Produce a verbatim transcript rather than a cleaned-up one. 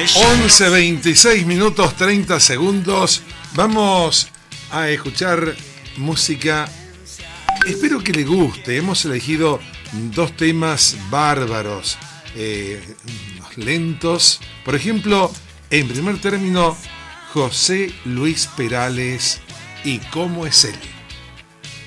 once veintiséis minutos treinta segundos. Vamos a escuchar música. Espero que le guste. Hemos elegido dos temas bárbaros, eh, lentos. Por ejemplo, en primer término, José Luis Perales y ¿Cómo es él?